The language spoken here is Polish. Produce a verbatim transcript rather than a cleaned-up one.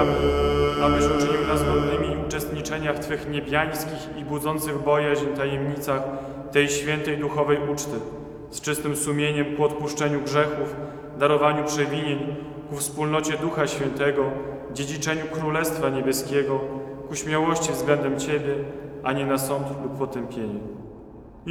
błagamy, abyś uczynił nas godnymi uczestniczenia w Twych niebiańskich i budzących bojaźń tajemnicach tej świętej duchowej uczty, z czystym sumieniem ku odpuszczeniu grzechów, darowaniu przewinień, ku wspólnocie Ducha Świętego, dziedziczeniu Królestwa Niebieskiego, ku śmiałości względem Ciebie, a nie na sąd lub potępienie.